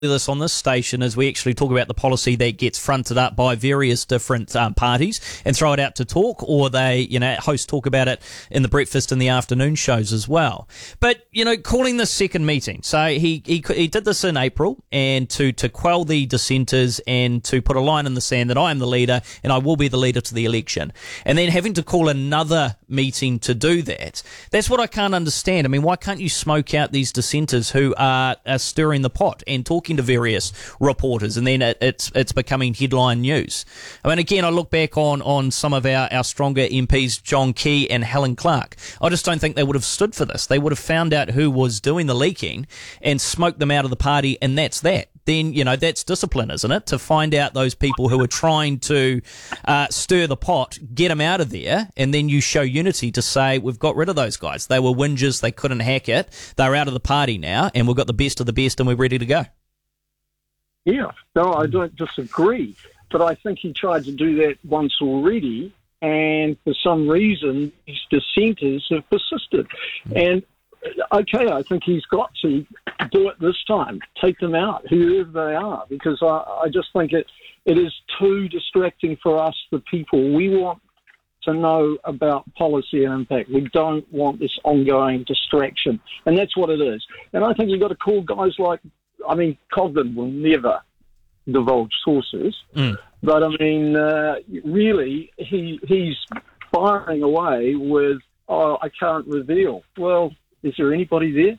this on this station is we actually talk about the policy that gets fronted up by various different parties and throw it out to talk, or they, hosts talk about it in the breakfast and the afternoon shows as well. But, calling this second meeting. So he did this in April, and to quell the dissenters and to put a line in the sand that I am the leader and I will be the leader to the election. And then having to call another meeting to do that. That's what I can't understand. I mean, why can't you smoke out these dissenters who are stirring the pot and talking to various reporters, and then it's becoming headline news? I mean, again, I look back on some of our stronger MPs, John Key and Helen Clark. I just don't think they would have stood for this. They would have found out who was doing the leaking and smoked them out of the party, and that's that. Then, that's discipline, isn't it? To find out those people who are trying to stir the pot, get them out of there, and then you show unity to say, we've got rid of those guys. They were whingers, they couldn't hack it, they're out of the party now, and we've got the best of the best and we're ready to go. Yeah, no, I don't disagree, but I think he tried to do that once already, and for some reason, these dissenters have persisted. And, okay, I think he's got to do it this time, take them out, whoever they are, because I just think it is too distracting for us, the people. We want to know about policy and impact. We don't want this ongoing distraction, and that's what it is. And I think you've got to call guys like, Cogden will never divulge sources, but really, he's firing away with, I can't reveal. Well, is there anybody there?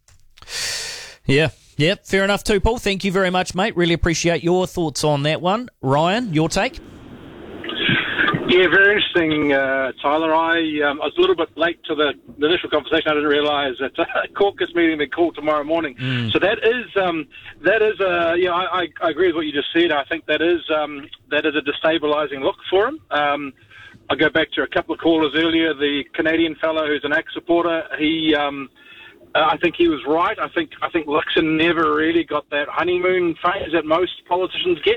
Yeah, fair enough too, Paul. Thank you very much, mate. Really appreciate your thoughts on that one. Ryan, your take? Yeah, very interesting, Tyler. I was a little bit late to the initial conversation. I didn't realise that a caucus meeting been called tomorrow morning. So that is I agree with what you just said. I think that is a destabilising look for him. I go back to a couple of callers earlier. The Canadian fellow who's an ACT supporter, I think he was right. I think Luxon never really got that honeymoon phase that most politicians get,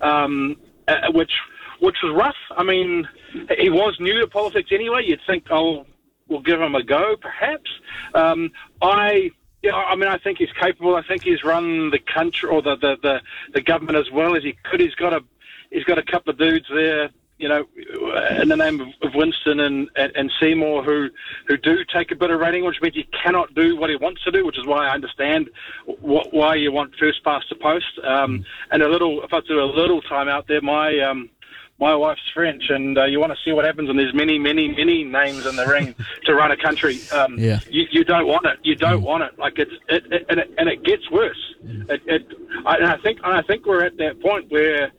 which was rough. I mean, he was new to politics anyway. You'd think, we'll give him a go, perhaps. I think he's capable. I think he's run the country or the government as well as he could. He's got a couple of dudes there, in the name of Winston and Seymour who do take a bit of rating, which means he cannot do what he wants to do, which is why I understand why you want first past the post. And if I do a little time out there, my wife's French, and you want to see what happens when there's many, many, many names in the ring to run a country. You don't want it. You don't want it. Like it gets worse. I think we're at that point where.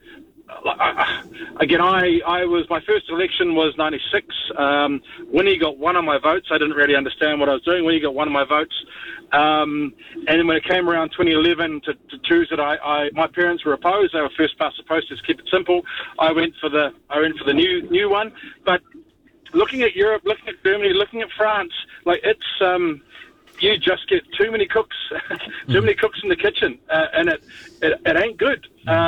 My first election was 96. When he got one of my votes, I didn't really understand what I was doing. When he got one of my votes, and then when it came around 2011 to choose it, my parents were opposed. They were first past the post. Just keep it simple. I went for the new one. But looking at Europe, looking at Germany, looking at France, it's. You just get too many cooks, too many cooks in the kitchen, and it ain't good.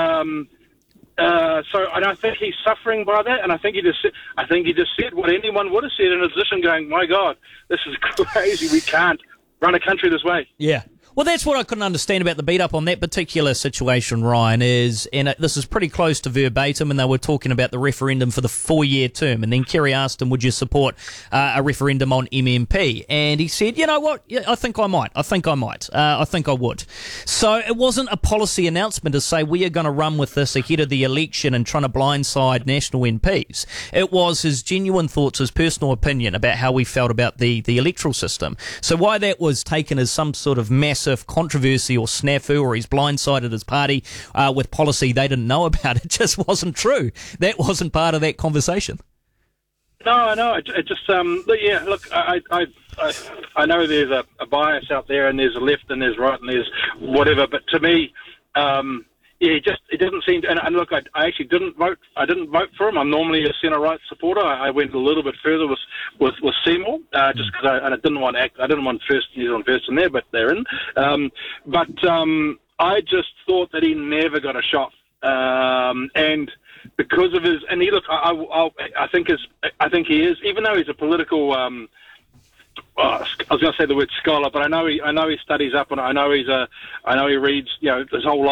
And I think he's suffering by that, and I think he just said what anyone would have said in a position, going, "My God, this is crazy. We can't run a country this way." Yeah. Well, that's what I couldn't understand about the beat-up on that particular situation, Ryan, this is pretty close to verbatim, and they were talking about the referendum for the 4-year term, and then Kerry asked him, would you support a referendum on MMP? And he said, you know what, yeah, I think I might. I think I would. So it wasn't a policy announcement to say we are going to run with this ahead of the election and trying to blindside national MPs. It was his genuine thoughts, his personal opinion about how we felt about the electoral system. So why that was taken as some sort of massive controversy or snafu, or he's blindsided his party with policy they didn't know about, it just wasn't true. That wasn't part of that conversation. No, it just yeah. Look, I know there's a bias out there, and there's a left, and there's right, and there's whatever. But to me, it didn't seem. And look, I actually didn't vote. I didn't vote for him. I'm normally a centre right supporter. I went a little bit further with Seymour, just because I didn't want New Zealand First in there, but they're in. I just thought that he never got a shot, and because of his. And he look, I think he is, even though he's a political I was going to say the word scholar, but I know he studies up, and I know he reads, his whole